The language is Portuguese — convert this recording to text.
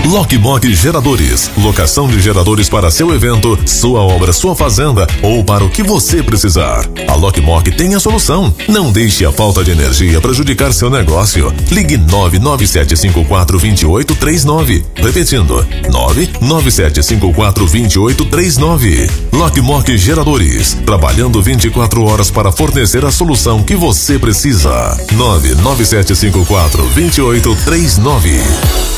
Lockmog Geradores, locação de geradores para seu evento, sua obra, sua fazenda ou para o que você precisar. A Lockmog tem a solução. Não deixe a falta de energia prejudicar seu negócio. Ligue 997542839. Repetindo, 997542839. Lockmog Geradores, trabalhando 24 horas para fornecer a solução que você precisa. 997542839.